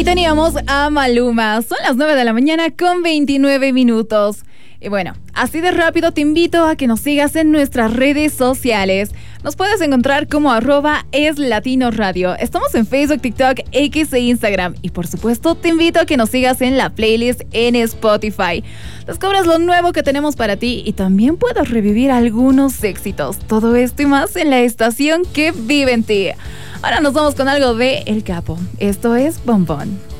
teníamos a Maluma. Son las 9 de la mañana con 29 minutos. Y bueno, así de rápido te invito a que nos sigas en nuestras redes sociales. Nos puedes encontrar como @eslatinoradio. Estamos en Facebook, TikTok, X e Instagram. Y por supuesto te invito a que nos sigas en la playlist en Spotify. Descubras lo nuevo que tenemos para ti y también puedas revivir algunos éxitos. Todo esto y más en la estación que vive en ti. Ahora nos vamos con algo de El Capo. Esto es Bombón.